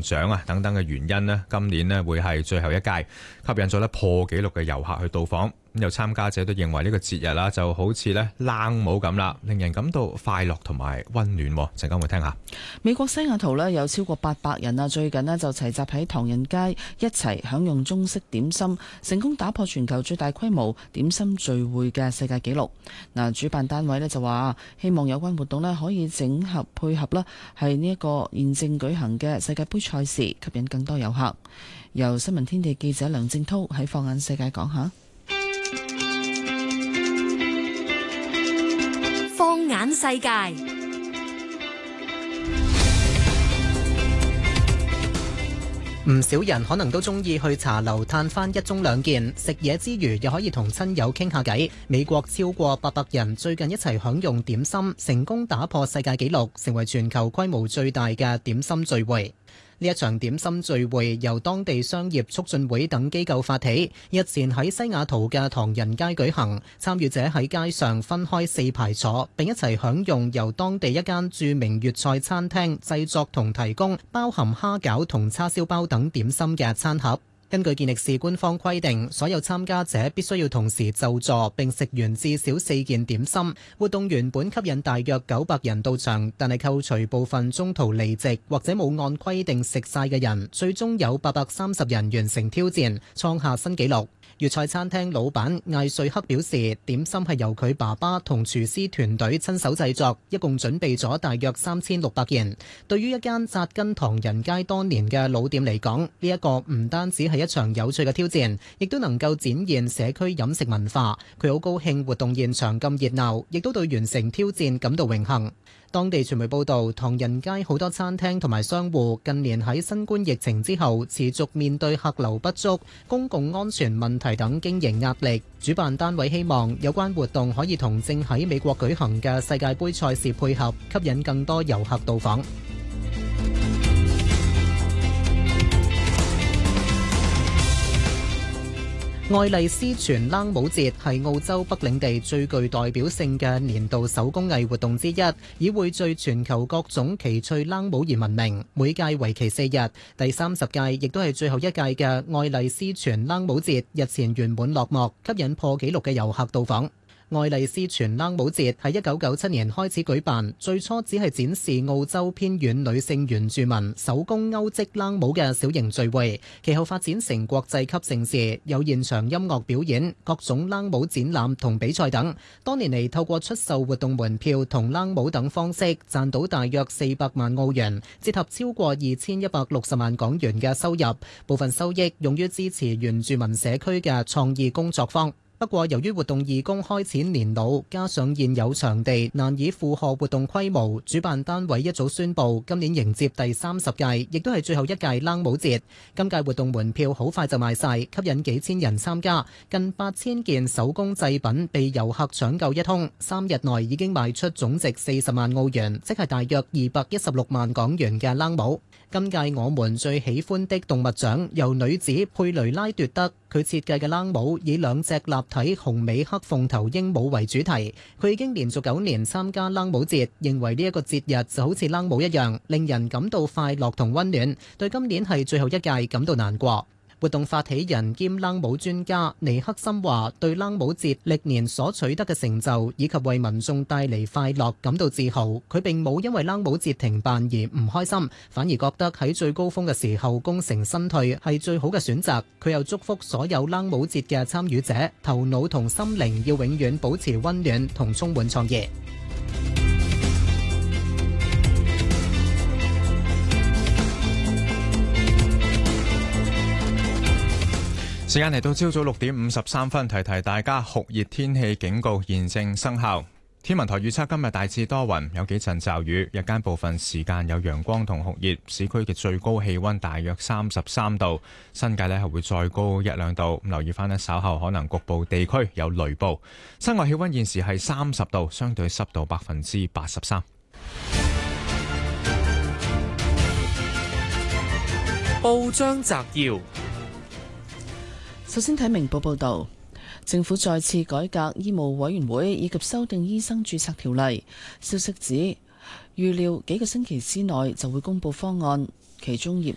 長啊等等嘅原因呢，今年呢會係最後一屆，吸引咗破紀錄嘅遊客去到訪。咁有參加者都認為呢個節日啦，就好似呢冷帽咁啦，令人感到快樂同埋溫暖。陣間會聽下。 美國西雅圖呢有超過800人啊，最近呢就齊集喺唐人街一齊享用中式點心，成功打破全球最大規模點心聚會嘅世界紀錄。嗱，主辦單位呢就話希望有關活動呢可以整合配合啦，係呢一個現正舉行嘅世界盃賽事，吸引更多遊客。由新聞天地記者梁正濤喺放眼世界講下。 放眼世界， 唔少人可能都中意去茶樓嘆翻一盅兩件，食嘢之餘又可以同親友傾下偈。美國超過800人最近一齊享用點心，成功打破世界紀錄，成為全球規模最大嘅點心聚會。呢一場點心聚會由當地商業促進會等機構發起，日前喺西雅圖嘅唐人街舉行。參與者喺街上分開4排坐，並一齊享用由當地一間著名粵菜餐廳製作同提供包含蝦餃同叉燒包等點心嘅餐盒。根據健力士官方規定，所有參加者必須要同時就座並食完至少4件點心。活動原本吸引大約900人到場，但係扣除部分中途離席或者冇按規定食晒嘅人，最終有830人完成挑戰，創下新紀錄。粵菜餐廳老闆艾瑞克表示，點心係由佢爸爸同廚師團隊親手製作，一共準備咗大約3600件。對於一間紮根唐人街多年嘅老店嚟講，呢一個唔單止係一場有趣嘅挑戰，亦都能夠展現社區飲食文化。佢好高興活動現場咁熱鬧，亦都對完成挑戰感到榮幸。當地傳媒報道，唐人街好多餐廳同埋商戶近年喺新冠疫情之後持續面對客流不足、公共安全問題等經營壓力。主辦單位希望有關活動可以同正喺美國舉行嘅世界盃賽事配合，吸引更多遊客到訪。愛麗絲全冷帽節係澳洲北領地最具代表性嘅年度手工藝活動之一，以匯聚全球各種奇趣冷帽而聞名。每屆為期4日，第30屆亦都係最後一屆嘅愛麗絲全冷帽節日前圓滿落幕，吸引破紀錄嘅遊客到訪。愛麗絲全冷帽節喺1997年開始舉辦，最初只係展示澳洲偏遠女性原住民手工鈎織冷帽嘅小型聚會，其後發展成國際級盛事，有現場音樂表演、各種冷帽展覽同比賽等。多年嚟透過出售活動門票同冷帽等方式，賺到大約400萬澳元，折合超過2160萬港元嘅收入，部分收益用於支持原住民社區嘅創意工作坊。不過，由於活動義工開始年老，加上現有場地難以負荷活動規模，主辦單位一早宣布今年迎接第30屆，亦都係最後一屆冷帽節。今屆活動門票好快就賣晒，吸引幾千人參加，近8000件手工製品被遊客搶購一空，3日內已經賣出總值40萬澳元，即係大約216萬港元嘅冷帽。今屆我們最喜歡的動物獎由女子佩雷拉奪得，佢設計嘅冷帽以2隻立體紅尾黑鳳頭鸚鵡為主題。佢已經連續9年參加冷帽節，認為呢一個節日就好似冷帽一樣，令人感到快樂同溫暖，對今年係最後一屆感到難過。活動發起人兼冷帽專家尼克森話，對冷帽節歷年所取得嘅成就以及為民眾帶嚟快樂感到自豪。佢並冇因為冷帽節停辦而唔開心，反而覺得喺最高峰嘅時候功成身退係最好嘅選擇。佢又祝福所有冷帽節嘅參與者，頭腦同心靈要永遠保持溫暖同充滿創意。 時間嚟到朝早6點53分，提提大家酷熱天氣警告現正生效。天文台預測今日大致多雲，有幾陣驟雨，日間部分時間有陽光同酷熱，市區嘅最高氣溫大約33度，新界係會再高1-2度。留意翻稍後可能局部地區有雷暴。室外氣溫現時係30度，相對濕度83%。 報章摘要。 首先睇明報報導，政府再次改革醫務委員會以及修訂醫生註冊條例。消息指預料幾個星期之內就會公布方案，其中業